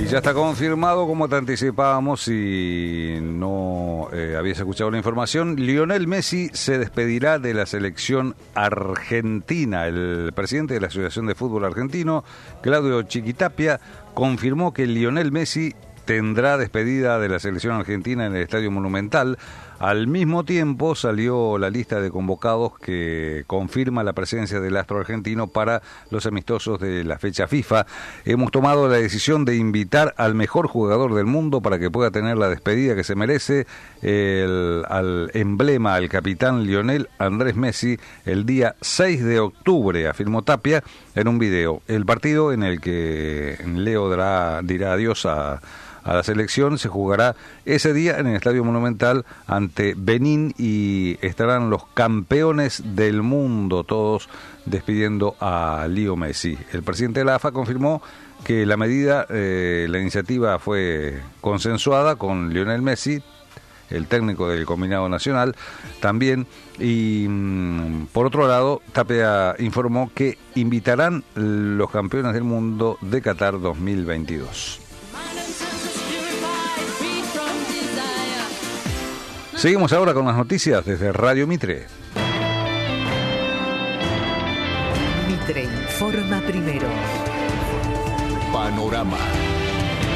ya está confirmado, como te anticipábamos, si no habías escuchado la información, Lionel Messi se despedirá de la selección argentina. El presidente de la Asociación de Fútbol Argentino, Claudio Chiquitapia, confirmó que Lionel Messi tendrá despedida de la selección argentina en el Estadio Monumental. Al mismo tiempo salió la lista de convocados que confirma la presencia del astro argentino para los amistosos de la fecha FIFA. Hemos tomado la decisión de invitar al mejor jugador del mundo para que pueda tener la despedida que se merece, al emblema, al capitán Lionel Andrés Messi, el día 6 de octubre, afirmó Tapia en un video. El partido en el que Leo dirá adiós a la selección se jugará ese día en el Estadio Monumental ante Benín y estarán los campeones del mundo todos despidiendo a Leo Messi. El presidente de la AFA confirmó que la iniciativa fue consensuada con Lionel Messi, el técnico del combinado nacional, también, y por otro lado, Tapia informó que invitarán los campeones del mundo de Qatar 2022. Seguimos ahora con las noticias desde Radio Mitre. Mitre informa primero. Panorama.